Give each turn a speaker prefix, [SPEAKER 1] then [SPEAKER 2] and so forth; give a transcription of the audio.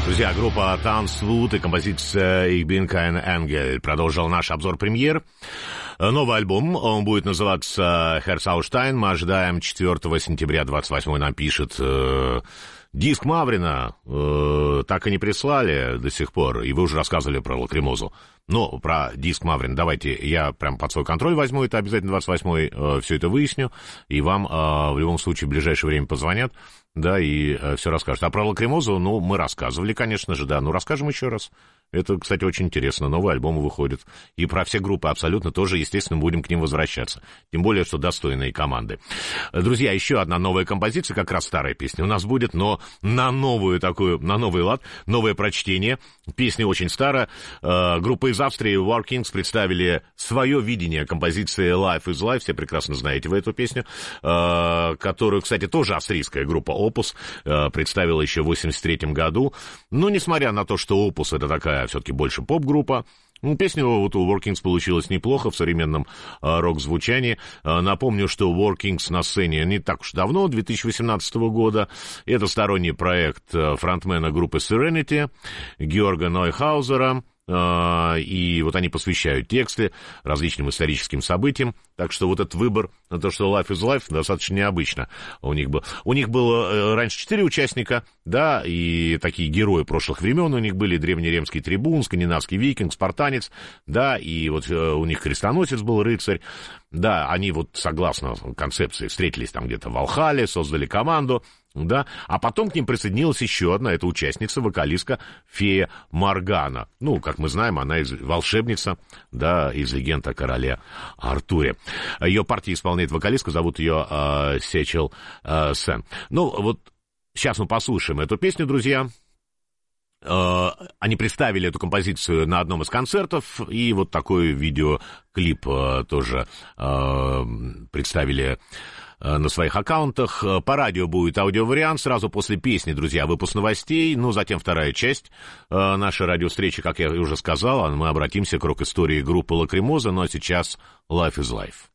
[SPEAKER 1] Друзья, группа Tanzwut и композиция «Ich bin kein Engel» продолжил наш обзор премьер. Новый альбом, он будет называться «Herzaustein». Мы ожидаем 4 сентября, 28 нам пишет. Диск Маврина так и не прислали до сих пор, и вы уже рассказывали про Лакримозу. Но про диск Маврина давайте я прям под свой контроль возьму, это обязательно 28-й, все это выясню, и вам в любом случае в ближайшее время позвонят, да, и все расскажут. А про Лакримозу, ну, мы рассказывали, конечно же, да, ну, расскажем еще раз. Это, кстати, очень интересно, новые альбомы выходят. И про все группы абсолютно тоже, естественно, будем к ним возвращаться. Тем более, что достойные команды. Друзья, еще одна новая композиция, как раз старая песня у нас будет, но на новую такую, на новый лад, новое прочтение. Песня очень старая. Группа из Австрии War Kings представили свое видение композиции Life is Life. Все прекрасно знаете вы эту песню, которую, кстати, тоже австрийская группа Opus представила еще в 1983 году. Но, несмотря на то, что Opus — это такая все-таки больше поп-группа, песня вот у War Kings получилась неплохо в современном рок-звучании. Напомню, что War Kings на сцене не так уж давно, 2018 года. Это сторонний проект фронтмена группы Serenity, Георга Нойхаузера. И вот они посвящают тексты различным историческим событиям. Так что вот этот выбор на то, что Life is Life, достаточно необычно. У них было раньше 4 участника, да, и такие герои прошлых времен у них были: древнеримский трибун, скандинавский викинг, спартанец, да, и вот у них крестоносец был, рыцарь. Да, они вот, согласно концепции, встретились там где-то в Валхалле, создали команду, да, а потом к ним присоединилась еще одна, это участница, вокалистка Фея Моргана. Ну, как мы знаем, она волшебница, да, из легенд о короле Артуре. Ее партию исполняет вокалистка, зовут ее Сечел Сен. Ну, вот сейчас мы послушаем эту песню, друзья. Они представили эту композицию на одном из концертов, и вот такой видеоклип тоже представили на своих аккаунтах. По радио будет аудиовариант сразу после песни, друзья, выпуск новостей, ну, затем вторая часть нашей радиовстречи, как я уже сказал, мы обратимся к рок-истории группы Лакримоза, но сейчас Life is Life.